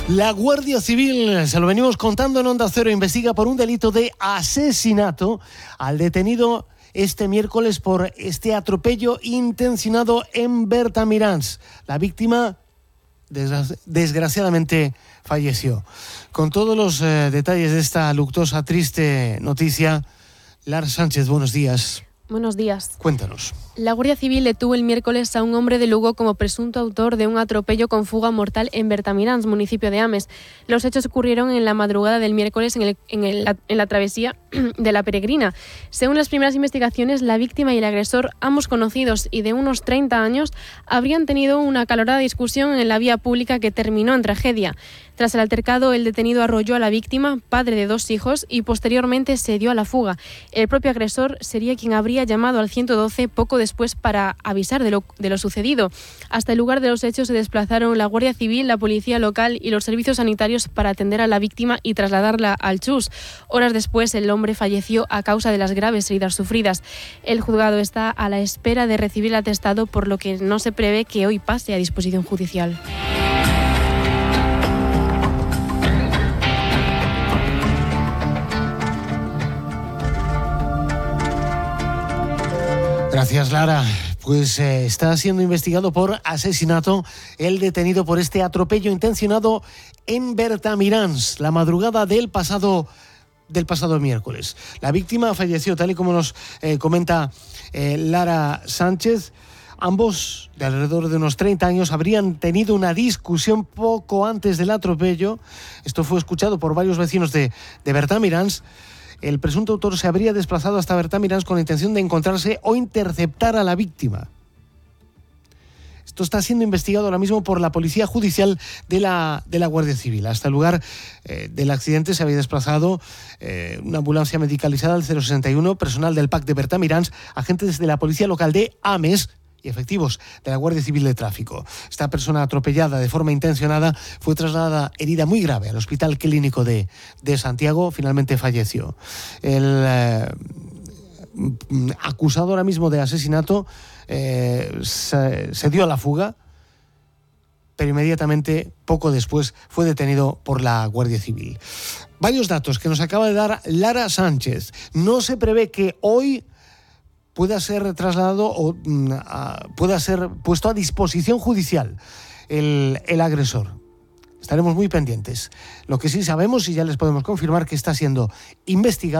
La Guardia Civil, se lo venimos contando en Onda Cero, investiga por un delito de asesinato al detenido este miércoles por este atropello intencionado en Bertamiráns. La víctima, desgraciadamente, falleció. Con todos los detalles de esta luctuosa, triste noticia, Lara Sánchez, buenos días. Buenos días. Cuéntanos. La Guardia Civil detuvo el miércoles a un hombre de Lugo como presunto autor de un atropello con fuga mortal en Bertamiráns, municipio de Ames. Los hechos ocurrieron en la madrugada del miércoles en la travesía de la Peregrina. Según las primeras investigaciones, la víctima y el agresor, ambos conocidos y de unos 30 años, habrían tenido una acalorada discusión en la vía pública que terminó en tragedia. Tras el altercado, el detenido arrolló a la víctima, padre de 2 hijos, y posteriormente se dio a la fuga. El propio agresor sería quien habría llamado al 112 poco después para avisar de lo sucedido. Hasta el lugar de los hechos se desplazaron la Guardia Civil, la Policía Local y los servicios sanitarios para atender a la víctima y trasladarla al CHUS. Horas después, el hombre falleció a causa de las graves heridas sufridas. El juzgado está a la espera de recibir el atestado, por lo que no se prevé que hoy pase a disposición judicial. Gracias, Lara. Pues está siendo investigado por asesinato el detenido por este atropello intencionado en Bertamiráns, la madrugada del pasado miércoles. La víctima falleció, tal y como nos comenta Lara Sánchez. Ambos, de alrededor de unos 30 años, habrían tenido una discusión poco antes del atropello. Esto fue escuchado por varios vecinos de Bertamiráns. El presunto autor se habría desplazado hasta Bertamiráns con la intención de encontrarse o interceptar a la víctima. Esto está siendo investigado ahora mismo por la Policía Judicial de la Guardia Civil. Hasta el lugar del accidente se había desplazado una ambulancia medicalizada al 061, personal del PAC de Bertamiráns, agentes de la Policía Local de Ames y efectivos de la Guardia Civil de Tráfico. Esta persona atropellada de forma intencionada fue trasladada herida muy grave al Hospital Clínico de Santiago. Finalmente falleció. El acusado ahora mismo de asesinato se dio a la fuga, pero inmediatamente, poco después, fue detenido por la Guardia Civil. Varios datos que nos acaba de dar Lara Sánchez. No se prevé que hoy pueda ser trasladado o pueda ser puesto a disposición judicial el agresor. Estaremos muy pendientes. Lo que sí sabemos, y ya les podemos confirmar, que está siendo investigado